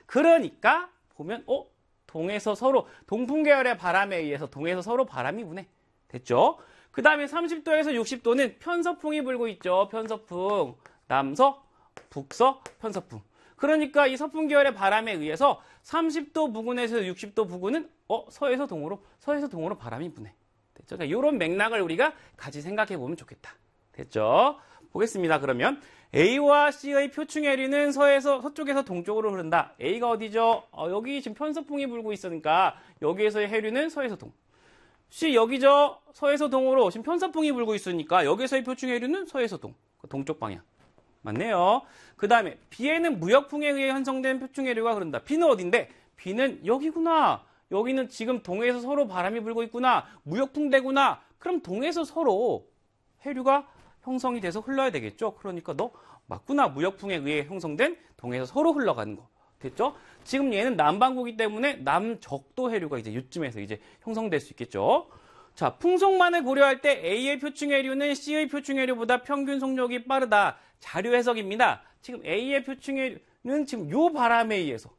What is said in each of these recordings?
그러니까 보면 동에서 서로 동풍 계열의 바람에 의해서 동에서 서로 바람이 부네. 됐죠? 그 다음에 30도에서 60도는 편서풍이 불고 있죠. 편서풍. 남서, 북서, 편서풍. 그러니까 이 서풍 계열의 바람에 의해서 30도 부근에서 60도 부근은 서에서 동으로 바람이 부네. 됐죠? 그러니까 이런 맥락을 우리가 같이 생각해 보면 좋겠다. 됐죠? 보겠습니다. 그러면 A와 C의 표층 해류는 서쪽에서 동쪽으로 흐른다. A가 어디죠? 여기 지금 편서풍이 불고 있으니까 여기에서의 해류는 서에서 동. C 여기죠? 서에서 동으로 지금 편서풍이 불고 있으니까 여기서의 표층 해류는 서에서 동. 동쪽 방향. 맞네요. 그 다음에 B에는 무역풍에 의해 형성된 표층 해류가 흐른다. B는 어딘데? B는 여기구나. 여기는 지금 동에서 서로 바람이 불고 있구나. 무역풍대구나. 그럼 동에서 서로 해류가 형성이 돼서 흘러야 되겠죠. 그러니까 너 맞구나. 무역풍에 의해 형성된 동에서 서로 흘러가는 거. 됐죠? 지금 얘는 남반구이기 때문에 남적도 해류가 이제 이쯤에서 이제 형성될 수 있겠죠. 자, 풍속만을 고려할 때 A의 표층 해류는 C의 표층 해류보다 평균 속력이 빠르다. 자료 해석입니다. 지금 A의 표층 해류는 지금 요 바람에 의해서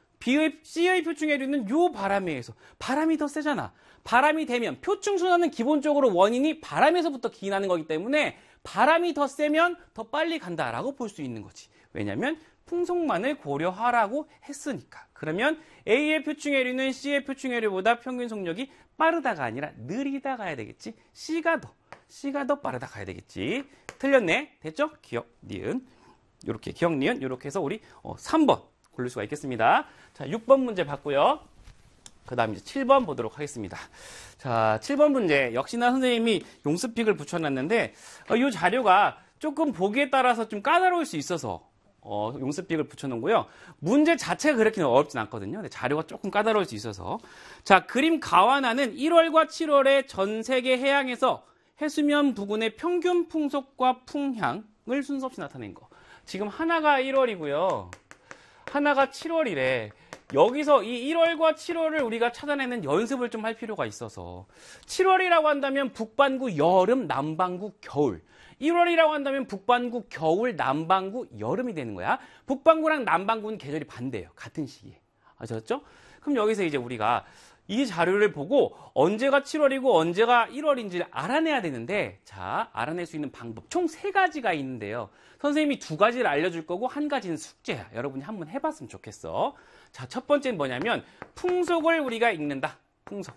C의 표층 해류는 요 바람에 의해서 바람이 더 세잖아. 바람이 되면 표층 순환은 기본적으로 원인이 바람에서부터 기인하는 거기 때문에 바람이 더 세면 더 빨리 간다라고 볼 수 있는 거지. 왜냐면 풍속만을 고려하라고 했으니까. 그러면 A의 표층 해류는 C의 표층 해류보다 평균 속력이 빠르다가 아니라 느리다 가야 되겠지. C가 더 빠르다 가야 되겠지. 틀렸네. 됐죠? 기억, 니은. 요렇게 기억, 니은. 요렇게 해서 우리 3번 고를 수가 있겠습니다. 자, 6번 문제 봤고요. 그 다음 이제 7번 보도록 하겠습니다. 자, 7번 문제. 역시나 선생님이 용스픽을 붙여놨는데, 이 자료가 조금 보기에 따라서 좀 까다로울 수 있어서, 용스픽을 붙여놓고요. 문제 자체가 그렇게 어렵진 않거든요. 근데 자료가 조금 까다로울 수 있어서. 자, 그림 가와나는 1월과 7월에 전 세계 해양에서 해수면 부근의 평균 풍속과 풍향을 순서 없이 나타낸 거. 지금 하나가 1월이고요. 하나가 7월이래. 여기서 이 1월과 7월을 우리가 찾아내는 연습을 좀 할 필요가 있어서 7월이라고 한다면 북반구 여름, 남반구 겨울. 1월이라고 한다면 북반구 겨울, 남반구 여름이 되는 거야. 북반구랑 남반구는 계절이 반대예요. 같은 시기에. 아셨죠? 그럼 여기서 이제 우리가 이 자료를 보고 언제가 7월이고 언제가 1월인지를 알아내야 되는데, 자, 알아낼 수 있는 방법 총 3가지가 있는데요. 선생님이 2가지를 알려줄 거고 1가지는 숙제야. 여러분이 한번 해봤으면 좋겠어. 자, 첫 번째는 뭐냐면 풍속을 우리가 읽는다. 풍속.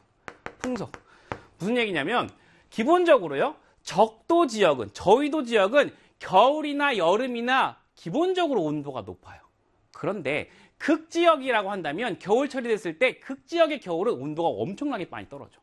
무슨 얘기냐면 기본적으로요. 적도 지역은, 저위도 지역은 겨울이나 여름이나 기본적으로 온도가 높아요. 그런데 극지역이라고 한다면 겨울철이 됐을 때 극지역의 겨울은 온도가 엄청나게 많이 떨어져.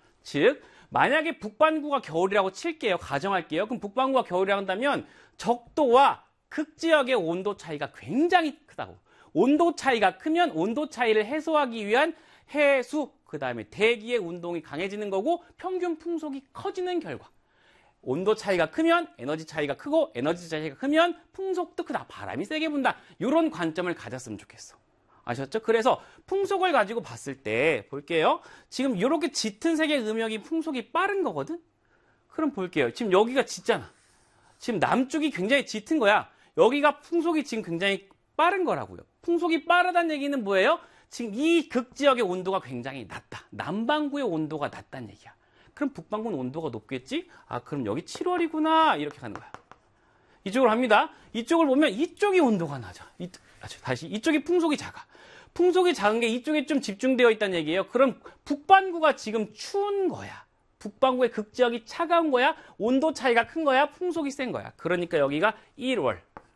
즉 만약에 북반구가 겨울이라고 칠게요. 가정할게요. 그럼 북반구가 겨울이라고 한다면 적도와 극지역의 온도 차이가 굉장히 크다고. 온도 차이가 크면 온도 차이를 해소하기 위한 해수, 그 다음에 대기의 운동이 강해지는 거고 평균 풍속이 커지는 결과. 온도 차이가 크면 에너지 차이가 크고 에너지 차이가 크면 풍속도 크다. 바람이 세게 분다. 이런 관점을 가졌으면 좋겠어. 아셨죠? 그래서 풍속을 가지고 봤을 때 볼게요. 지금 이렇게 짙은 색의 음역이 풍속이 빠른 거거든? 그럼 볼게요. 지금 여기가 짙잖아. 지금 남쪽이 굉장히 짙은 거야. 여기가 풍속이 지금 굉장히 빠른 거라고요. 풍속이 빠르다는 얘기는 뭐예요? 지금 이 극지역의 온도가 굉장히 낮다. 남반구의 온도가 낮다는 얘기야. 그럼 북반구는 온도가 높겠지? 아, 그럼 여기 7월이구나. 이렇게 가는 거야. 이쪽으로 합니다. 이쪽을 보면 이쪽이 온도가 낮아. 다시 이쪽이 풍속이 작아. 풍속이 작은 게 이쪽에 좀 집중되어 있다는 얘기예요. 그럼 북반구가 지금 추운 거야. 북반구의 극지역이 차가운 거야. 온도 차이가 큰 거야. 풍속이 센 거야. 그러니까 여기가 1월.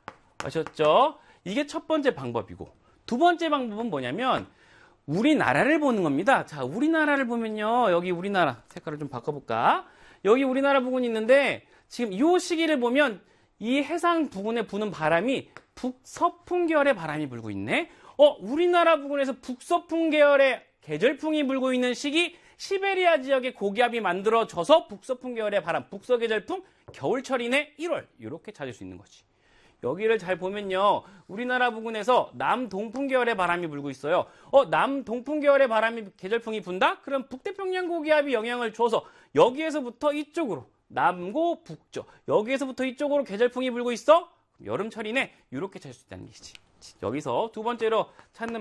아셨죠? 이게 첫 번째 방법이고, 두 번째 방법은 뭐냐면 우리나라를 보는 겁니다. 자, 우리나라를 보면요. 여기 우리나라 색깔을 좀 바꿔볼까? 여기 우리나라 부근이 있는데 지금 이 시기를 보면 이 해상 부근에 부는 바람이 북서풍 계열의 바람이 불고 있네. 우리나라 부근에서 북서풍 계열의 계절풍이 불고 있는 시기, 시베리아 지역의 고기압이 만들어져서 북서풍 계열의 바람, 북서계절풍, 겨울철이네 1월. 이렇게 찾을 수 있는 거지. 여기를 잘 보면요. 우리나라 부근에서 남동풍 계열의 바람이 불고 있어요. 남동풍 계열의 바람이 계절풍이 분다? 그럼 북태평양 고기압이 영향을 줘서 여기에서부터 이쪽으로 남고 북쪽, 여기에서부터 이쪽으로 계절풍이 불고 있어? 여름철이네. 이렇게 찾을 수 있다는 얘기지. 여기서 두 번째로 찾는